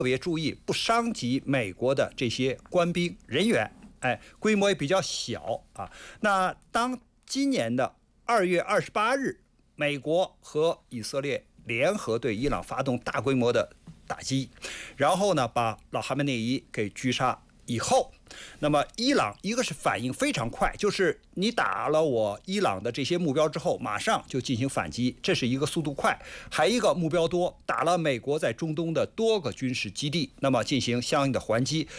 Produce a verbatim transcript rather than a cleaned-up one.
特别注意不伤及美国的这些官兵人员，哎，规模也比较小啊。那当今年的二月二十八日，美国和以色列联合对伊朗发动大规模的打击，然后呢，把老哈梅内伊给狙杀以后，那么伊朗一个是反应非常快，就是你打了我伊朗的这些目标之后，马上就进行反击，这是一个速度快；还一个目标多，打了美国在中东的多个军事基地，那么进行相应的还击。